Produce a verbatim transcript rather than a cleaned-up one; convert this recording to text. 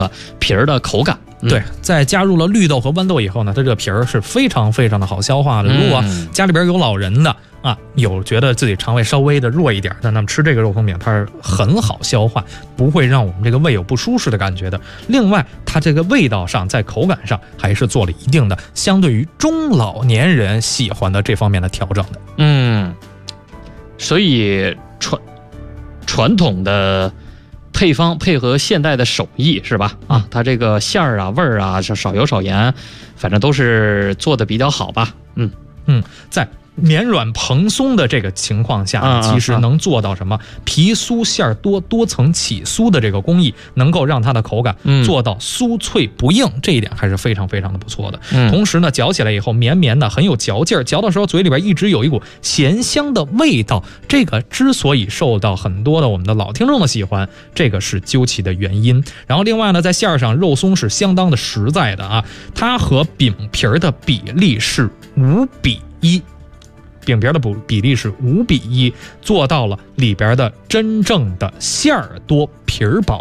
皮儿的口感。 嗯、对，在加入了绿豆和豌豆以后呢，它这个皮儿是非常非常的好消化的。如果家里边有老人的啊，有觉得自己肠胃稍微的弱一点的，那么吃这个肉松饼它是很好消化，不会让我们这个胃有不舒适的感觉的。另外，它这个味道上，在口感上还是做了一定的相对于中老年人喜欢的这方面的调整的。 嗯，所以传传统的配方配合现代的手艺是吧？啊，它这个馅儿啊、味儿啊，少油少盐，反正都是做的比较好吧。嗯嗯，在绵软蓬松的这个情况下，啊、其实能做到什么？皮酥馅多、多层起酥的这个工艺，能够让它的口感做到酥脆不硬，嗯、这一点还是非常非常的不错的。嗯、同时呢，嚼起来以后绵绵的，很有嚼劲儿，嚼的时候嘴里边一直有一股咸香的味道。这个之所以受到很多的我们的老听众的喜欢，这个是究其的原因。然后另外呢，在馅上肉松是相当的实在的啊，它和饼皮儿的比例是五比一。饼皮的比例是五比一，做到了里边的真正的馅儿多皮儿薄。